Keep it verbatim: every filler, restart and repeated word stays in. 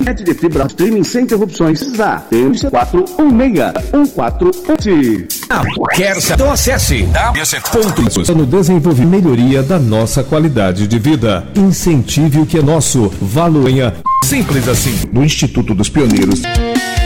Net de fibra streaming sem interrupções. Zá, T quatro um seis um quatro um. Ah, quer saber? Então acesse w c ponto no desenvolvimento e melhoria da nossa qualidade de vida. Incentive o que é nosso. Valonha. Simples assim. Do Instituto dos Pioneiros.